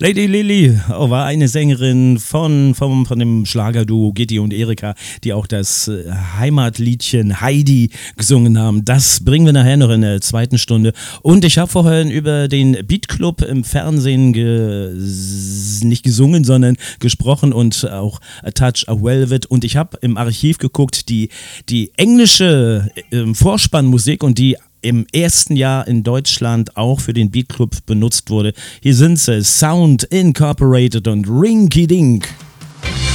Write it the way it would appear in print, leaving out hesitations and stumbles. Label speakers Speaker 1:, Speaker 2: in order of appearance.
Speaker 1: Lady Lily war eine Sängerin von dem Schlagerduo Gitti und Erika, die auch das Heimatliedchen Heidi gesungen haben. Das bringen wir nachher noch in der zweiten Stunde. Und ich habe vorhin über den Beatclub im Fernsehen nicht gesungen, sondern gesprochen und auch A Touch of Velvet. Und ich habe im Archiv geguckt, die englische Vorspannmusik und die im ersten Jahr in Deutschland auch für den Beatclub benutzt wurde. Hier sind sie, Sound Incorporated und Rinky Dink.